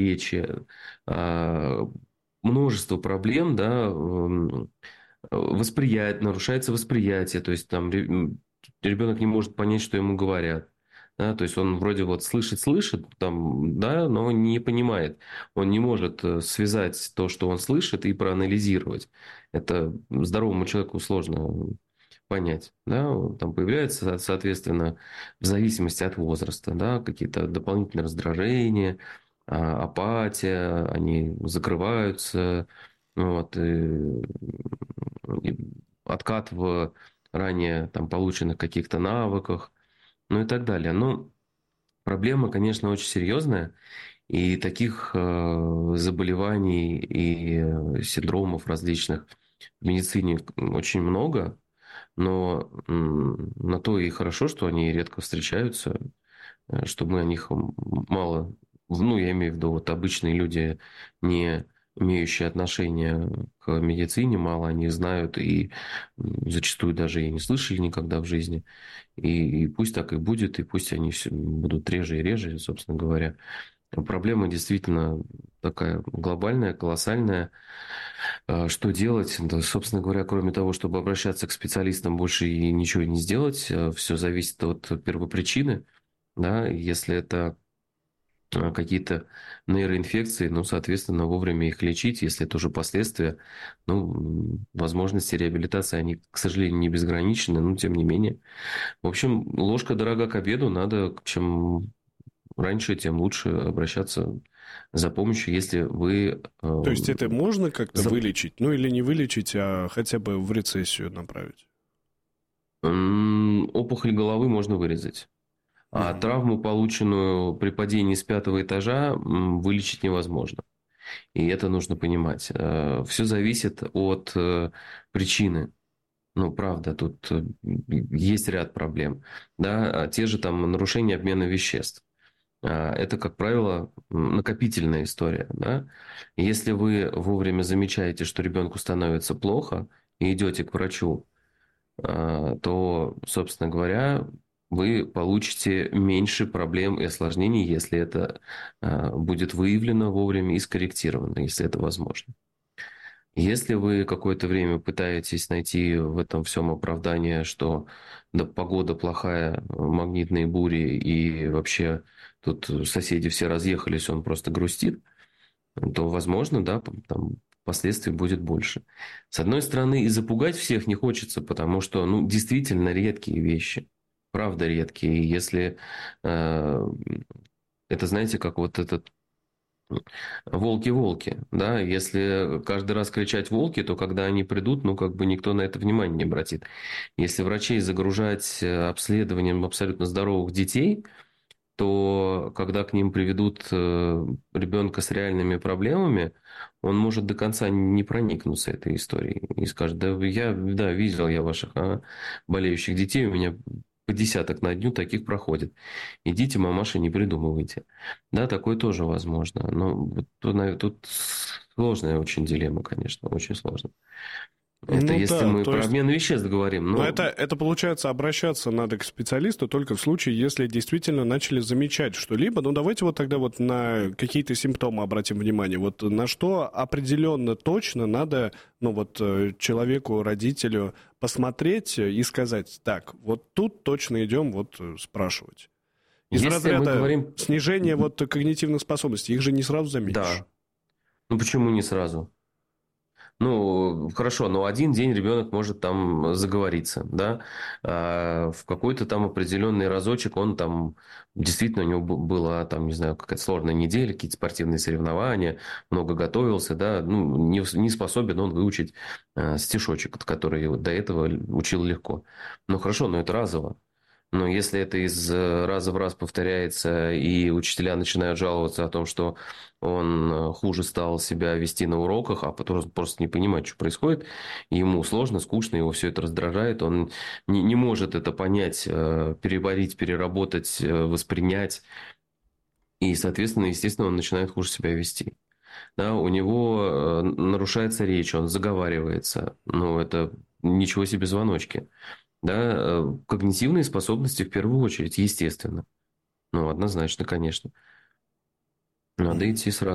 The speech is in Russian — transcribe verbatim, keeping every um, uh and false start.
речи, а, множество проблем, да, м, восприятие, нарушается восприятие, то есть там ребенок не может понять, что ему говорят. Да, то есть он вроде вот слышит, слышит, там, да, но не понимает. Он не может э, связать то, что он слышит, и проанализировать. Это здоровому человеку сложно понять. Да? Там появляется, соответственно, в зависимости от возраста, да, какие-то дополнительные раздражения, а, апатия, они закрываются, вот, и, и откат в ранее там, полученных каких-то навыках, ну и так далее. Но проблема, конечно, очень серьезная. И таких э, заболеваний и э, синдромов различных в медицине очень много. Но м, на то и хорошо, что они редко встречаются, э, что мы о них мало, ну, я имею в виду, вот обычные люди, не имеющие отношения к медицине, мало они знают и м, зачастую даже и не слышали никогда в жизни. И, и пусть так и будет, и пусть они все будут реже и реже, собственно говоря. Проблема действительно такая глобальная, колоссальная. А что делать? Да, собственно говоря, кроме того, чтобы обращаться к специалистам, больше и ничего не сделать. Все зависит от первопричины. Да? Если это а, какие-то нейроинфекции, ну, соответственно, вовремя их лечить. Если это уже последствия, ну, м, возможности реабилитации, они, к сожалению, не безграничны, но тем не менее. В общем, ложка дорога к обеду. Надо, чем раньше, тем лучше обращаться за помощью, если вы э, То есть это можно как-то за- вылечить? Ну, или не вылечить, а хотя бы в рецессию направить? м, опухоль головы можно вырезать. А Мгм. травму, полученную при падении с пятого этажа, м, вылечить невозможно. И это нужно понимать. Все зависит от э, причины. Ну, правда, тут э, есть ряд проблем. Да, а те же там нарушения обмена веществ. А, Это, как правило, м, накопительная история. Да? Если вы вовремя замечаете, что ребенку становится плохо, и идете к врачу, а, то, собственно говоря, вы получите меньше проблем и осложнений, если это а, будет выявлено вовремя и скорректировано, если это возможно. Если вы какое-то время пытаетесь найти в этом всем оправдание, что да, погода плохая, магнитные бури и вообще тут соседи все разъехались, он просто грустит, то, возможно, да, там последствий будет больше. С одной стороны, и запугать всех не хочется, потому что, ну, действительно редкие вещи. Правда редкие. И если э, это, знаете, как вот этот волки-волки, да, если каждый раз кричать волки, то когда они придут, ну, как бы никто на это внимание не обратит. Если врачей загружать э, обследованием абсолютно здоровых детей, то когда к ним приведут э, ребенка с реальными проблемами, он может до конца не проникнуться этой историей и скажет: да, я, да, видел я ваших а, болеющих детей, у меня по десяток на дню таких проходит. Идите, мамаша, не придумывайте. Да, такое тоже возможно. Но вот тут, наверно, тут сложная очень дилемма, конечно, очень сложно. Это Ну если да, мы то про есть... обмен веществ говорим. Но Но это, это получается, обращаться надо к специалисту только в случае, если действительно начали замечать что-либо. Ну, давайте вот тогда вот на какие-то симптомы обратим внимание. Вот на что определенно точно надо, ну, вот э, человеку, родителю посмотреть и сказать: так, вот тут точно идем вот э, спрашивать. Из если мы разряда говорим... снижения вот когнитивных способностей, их же не сразу заметишь. Да. Ну, почему не сразу? Ну, хорошо, но один день ребенок может там заговориться, да, а в какой-то там определенный разочек он там, действительно, у него б- была там, не знаю, какая-то сложная неделя, какие-то спортивные соревнования, много готовился, да, ну, не, не способен он выучить а, стишочек, который вот до этого учил легко. Ну, хорошо, но это разово. Но если это из э, раза в раз повторяется, и учителя начинают жаловаться о том, что он э, хуже стал себя вести на уроках, а потом просто не понимает, что происходит, и ему сложно, скучно, его все это раздражает, он не, не может это понять, э, переварить, переработать, э, воспринять, и, соответственно, естественно, он начинает хуже себя вести. Да, у него э, нарушается речь, он заговаривается. Ну, это ничего себе звоночки. Да, э, когнитивные способности в первую очередь, естественно. Ну, однозначно, конечно. Надо идти сразу.